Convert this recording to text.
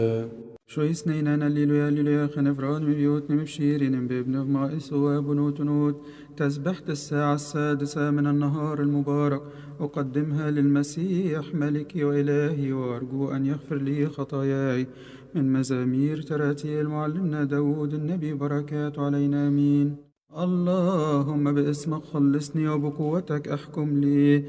شو يسنينا الليلويا الليلويا خنفران مبيوت مبشيرين بابن مائس وابنوت نوت تسبحت الساعة السادسة من النهار المبارك أقدمها للمسيح ملكي وإلهي وأرجو أن يغفر لي خطاياي من مزامير تراتيل معلمنا داود النبي بركات علينا آمين. اللهم باسمك خلصني وبقوتك احكم لي